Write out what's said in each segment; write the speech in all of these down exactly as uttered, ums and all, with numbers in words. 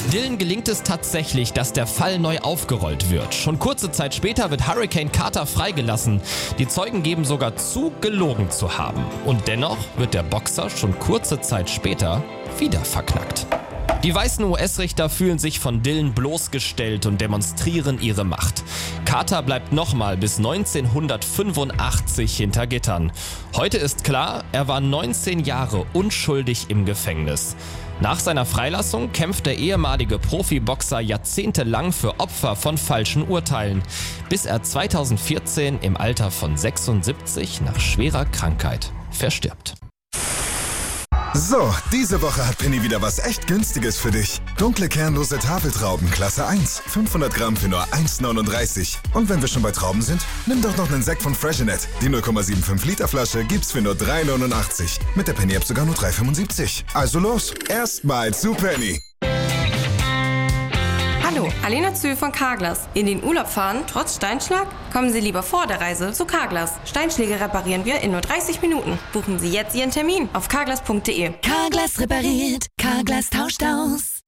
Dylan gelingt es tatsächlich, dass der Fall neu aufgerollt wird. Schon kurze Zeit später wird Hurricane Carter freigelassen. Die Zeugen geben sogar zu, gelogen zu haben. Und dennoch wird der Boxer schon kurze Zeit später wieder verknackt. Die weißen U S-Richter fühlen sich von Dylan bloßgestellt und demonstrieren ihre Macht. Carter bleibt nochmal bis neunzehnhundertfünfundachtzig hinter Gittern. Heute ist klar, er war neunzehn Jahre unschuldig im Gefängnis. Nach seiner Freilassung kämpft der ehemalige Profiboxer jahrzehntelang für Opfer von falschen Urteilen, bis er zweitausendvierzehn im Alter von sechsundsiebzig nach schwerer Krankheit verstirbt. So, diese Woche hat Penny wieder was echt Günstiges für dich. Dunkle kernlose Tafeltrauben Klasse eins, fünfhundert Gramm für nur eins neununddreißig. Und wenn wir schon bei Trauben sind, nimm doch noch einen Sekt von Freshenet. Die null Komma fünfundsiebzig Liter Flasche gibt's für nur drei neunundachtzig. Mit der Penny-App sogar nur drei fünfundsiebzig. Also los, erstmal zu Penny. Hallo, Alena Zühl von Carglass. In den Urlaub fahren, trotz Steinschlag? Kommen Sie lieber vor der Reise zu Carglass. Steinschläge reparieren wir in nur dreißig Minuten. Buchen Sie jetzt Ihren Termin auf carglass punkt de. Carglass repariert, Carglass tauscht aus.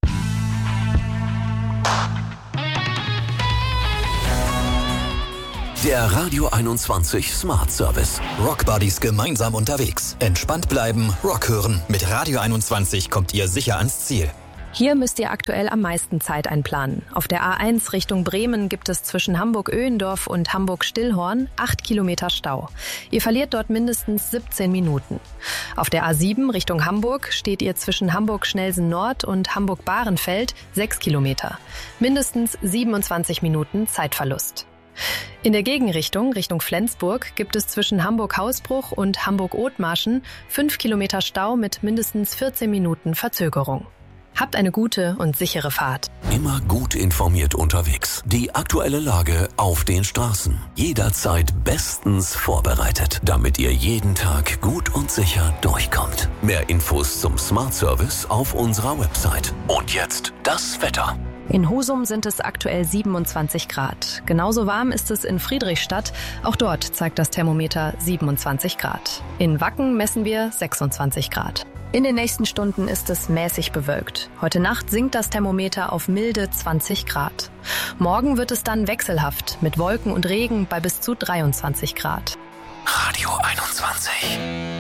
Der Radio einundzwanzig Smart Service. Rockbuddies gemeinsam unterwegs. Entspannt bleiben, Rock hören. Mit Radio einundzwanzig kommt ihr sicher ans Ziel. Hier müsst ihr aktuell am meisten Zeit einplanen. Auf der A eins Richtung Bremen gibt es zwischen Hamburg-Öhendorf und Hamburg-Stillhorn acht Kilometer Stau. Ihr verliert dort mindestens siebzehn Minuten. Auf der A sieben Richtung Hamburg steht ihr zwischen Hamburg-Schnelsen-Nord und Hamburg-Bahrenfeld sechs Kilometer. Mindestens siebenundzwanzig Minuten Zeitverlust. In der Gegenrichtung, Richtung Flensburg, gibt es zwischen Hamburg-Hausbruch und Hamburg-Othmarschen fünf Kilometer Stau mit mindestens vierzehn Minuten Verzögerung. Habt eine gute und sichere Fahrt. Immer gut informiert unterwegs. Die aktuelle Lage auf den Straßen. Jederzeit bestens vorbereitet, damit ihr jeden Tag gut und sicher durchkommt. Mehr Infos zum Smart Service auf unserer Website. Und jetzt das Wetter. In Husum sind es aktuell siebenundzwanzig Grad. Genauso warm ist es in Friedrichstadt. Auch dort zeigt das Thermometer siebenundzwanzig Grad. In Wacken messen wir sechsundzwanzig Grad. In den nächsten Stunden ist es mäßig bewölkt. Heute Nacht sinkt das Thermometer auf milde zwanzig Grad. Morgen wird es dann wechselhaft mit Wolken und Regen bei bis zu dreiundzwanzig Grad. Radio einundzwanzig.